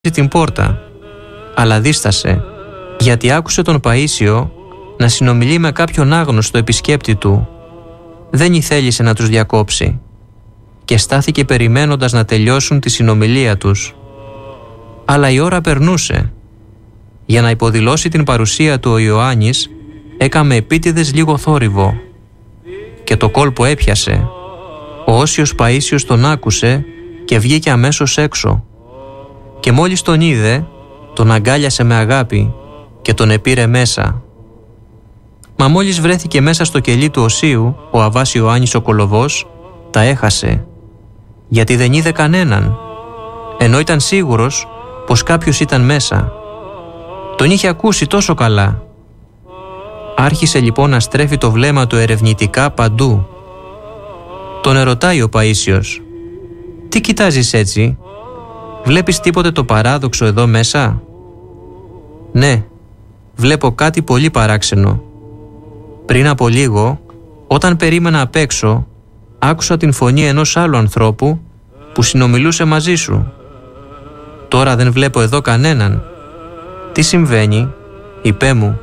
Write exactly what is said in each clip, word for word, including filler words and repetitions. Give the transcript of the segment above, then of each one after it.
την πόρτα, αλλά δίστασε, γιατί άκουσε τον Παΐσιο να συνομιλεί με κάποιον άγνωστο επισκέπτη του. Δεν ηθέλησε να τους διακόψει και στάθηκε περιμένοντας να τελειώσουν τη συνομιλία τους. Αλλά η ώρα περνούσε. Για να υποδηλώσει την παρουσία του ο Ιωάννης έκαμε επίτηδες λίγο θόρυβο και το κόλπο έπιασε. Ο Όσιος Παΐσιος τον άκουσε και βγήκε αμέσως έξω και μόλις τον είδε τον αγκάλιασε με αγάπη και τον επήρε μέσα. Μα μόλις βρέθηκε μέσα στο κελί του οσίου, ο Αββάς Ιωάννης ο Κολοβός τα έχασε, γιατί δεν είδε κανέναν, ενώ ήταν σίγουρος πως κάποιος ήταν μέσα. Τον είχε ακούσει τόσο καλά. Άρχισε λοιπόν να στρέφει το βλέμμα του ερευνητικά παντού. Τον ερωτάει ο Παΐσιος: «Τι κοιτάζεις έτσι? Βλέπεις τίποτε το παράδοξο εδώ μέσα?» «Ναι, βλέπω κάτι πολύ παράξενο. Πριν από λίγο, όταν περίμενα απ' έξω, άκουσα την φωνή ενός άλλου ανθρώπου που συνομιλούσε μαζί σου. Τώρα δεν βλέπω εδώ κανέναν. Τι συμβαίνει, είπέ μου?»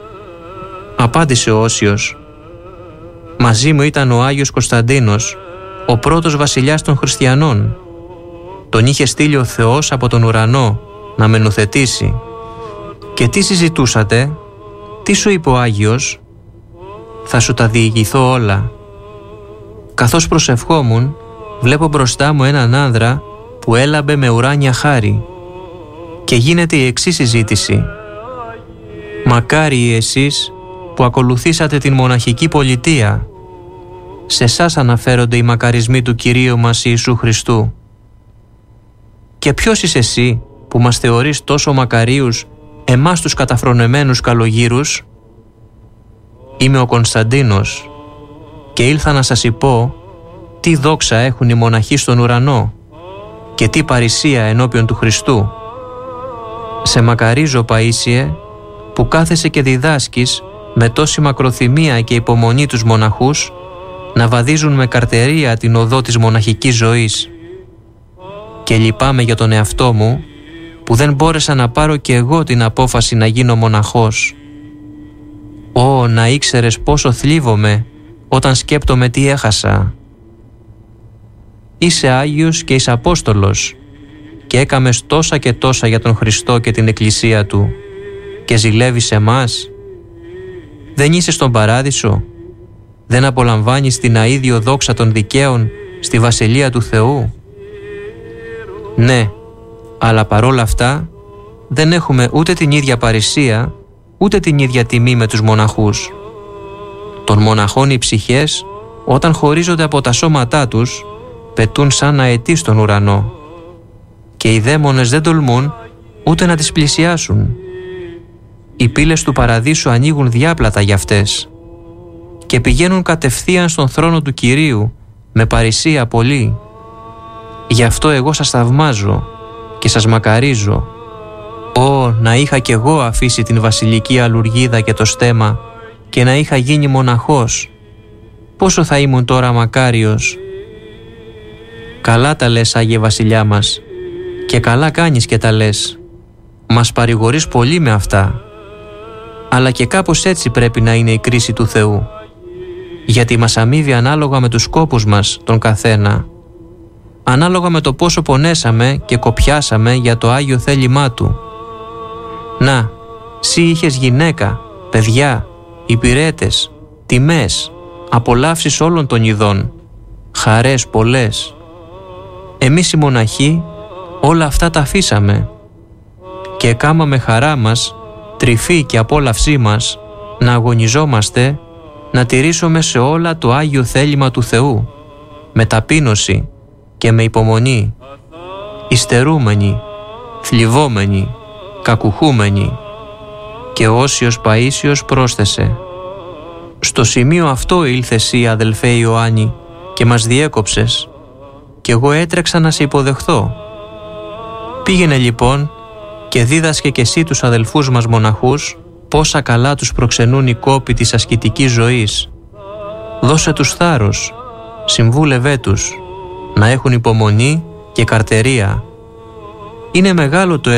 Απάντησε ο Όσιος: «Μαζί μου ήταν ο Άγιος Κωνσταντίνος, ο πρώτος βασιλιάς των χριστιανών. Τον είχε στείλει ο Θεός από τον ουρανό να με νουθετήσει. Και τι συζητούσατε? Τι σου είπε ο Άγιος?» «Θα σου τα διηγηθώ όλα. Καθώς προσευχόμουν, βλέπω μπροστά μου έναν άνδρα που έλαμπε με ουράνια χάρη και γίνεται η εξής συζήτηση: «Μακάριοι εσείς που ακολουθήσατε την μοναχική πολιτεία. Σε εσάς αναφέρονται οι μακαρισμοί του Κυρίου μας Ιησού Χριστού. Και ποιος είσαι εσύ που μας θεωρείς τόσο μακαρίους εμάς τους καταφρονεμένους καλογύρους?» «Είμαι ο Κωνσταντίνος και ήλθα να σας υπώ τι δόξα έχουν οι μοναχοί στον ουρανό και τι παρησία ενώπιον του Χριστού. Σε μακαρίζω, Παΐσιε, που κάθεσαι και διδάσκεις με τόση μακροθυμία και υπομονή τους μοναχούς να βαδίζουν με καρτερία την οδό της μοναχικής ζωής. Και λυπάμαι για τον εαυτό μου που δεν μπόρεσα να πάρω και εγώ την απόφαση να γίνω μοναχός. Ω, να ήξερες πόσο θλίβομαι όταν σκέπτομαι τι έχασα. Είσαι Άγιος και είσαι Απόστολος και έκαμες τόσα και τόσα για τον Χριστό και την Εκκλησία Του και ζηλεύεις εμάς. Δεν είσαι στον Παράδεισο? Δεν απολαμβάνεις την αίδιο δόξα των δικαίων στη Βασιλεία του Θεού?» «Ναι, αλλά παρόλα αυτά δεν έχουμε ούτε την ίδια παρησία, ούτε την ίδια τιμή με τους μοναχούς. Των μοναχών οι ψυχές, όταν χωρίζονται από τα σώματά τους, πετούν σαν αετοί στον ουρανό και οι δαίμονες δεν τολμούν ούτε να τις πλησιάσουν. Οι πύλες του Παραδείσου ανοίγουν διάπλατα για αυτές και πηγαίνουν κατευθείαν στον θρόνο του Κυρίου με παρησία πολύ. Γι' αυτό εγώ σας θαυμάζω και σας μακαρίζω. Ω, να είχα κι εγώ αφήσει την βασιλική αλουργίδα και το στέμμα και να είχα γίνει μοναχός. Πόσο θα ήμουν τώρα μακάριος!» «Καλά τα λες, Άγιε Βασιλιά μας, και καλά κάνεις και τα λες. Μας παρηγορείς πολύ με αυτά. Αλλά και κάπως έτσι πρέπει να είναι η κρίση του Θεού, γιατί μας αμείβει ανάλογα με τους σκόπους μας τον καθένα, ανάλογα με το πόσο πονέσαμε και κοπιάσαμε για το Άγιο θέλημά Του. Να, σύ είχες γυναίκα, παιδιά, υπηρέτες, τιμές, απολαύσεις όλων των ειδών, χαρές πολλές. Εμείς οι μοναχοί όλα αυτά τα αφήσαμε και κάμαμε χαρά μας, τρυφή και απόλαυσή μας, να αγωνιζόμαστε να τηρήσουμε σε όλα το Άγιο θέλημα του Θεού, με ταπείνωση και με υπομονή, υστερούμενοι, θλιβόμενοι, κακουχούμενοι». Και ο Όσιος Παΐσιος πρόσθεσε: «Στο σημείο αυτό ήλθες εσύ, αδελφέ Ιωάννη, και μας διέκοψες, και εγώ έτρεξα να σε υποδεχθώ. Πήγαινε λοιπόν και δίδασκε και εσύ τους αδελφούς μας μοναχούς πόσα καλά τους προξενούν οι κόποι της ασκητικής ζωής. Δώσε τους θάρρος, συμβούλευέ τους, να έχουν υπομονή και καρτερία. Είναι μεγάλο το